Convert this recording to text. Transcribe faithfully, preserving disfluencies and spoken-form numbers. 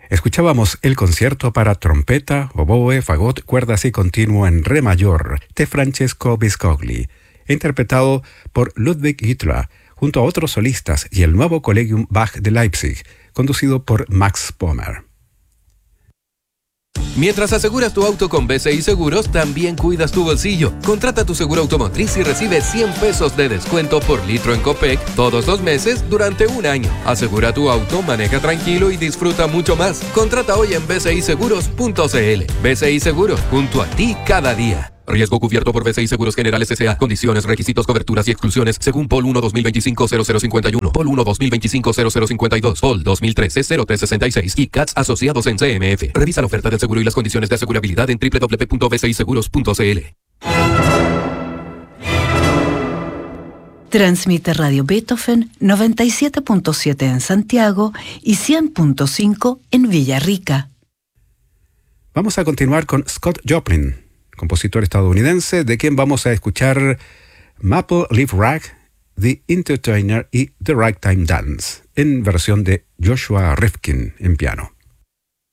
Escuchábamos el concierto para trompeta, oboe, fagot, cuerdas y continuo en re mayor de Francesco Biscogli, interpretado por Ludwig Hitler, junto a otros solistas y el nuevo Collegium Bach de Leipzig, conducido por Max Pommer. Mientras aseguras tu auto con B C I Seguros, también cuidas tu bolsillo. Contrata tu seguro automotriz y recibe cien pesos de descuento por litro en Copec todos los meses durante un año. Asegura tu auto, maneja tranquilo y disfruta mucho más. Contrata hoy en b c i seguros punto c l. B C I Seguros, junto a ti cada día. Riesgo cubierto por B C I Seguros Generales S A. Condiciones, requisitos, coberturas y exclusiones según P O L uno dos mil veinticinco cero cero cincuenta y uno, P O L uno dos mil veinticinco cero cero cincuenta y dos, P O L dos mil trece cero tres sesenta y seis y C A T S asociados en C M F. Revisa la oferta del seguro y las condiciones de asegurabilidad en doble u doble u doble u punto b c i seguros punto c l. Transmite Radio Beethoven noventa y siete punto siete en Santiago y cien punto cinco en Villarrica. Vamos a continuar con Scott Joplin, compositor estadounidense, de quien vamos a escuchar Maple Leaf Rag, The Entertainer y The Ragtime Dance, en versión de Joshua Rifkin en piano.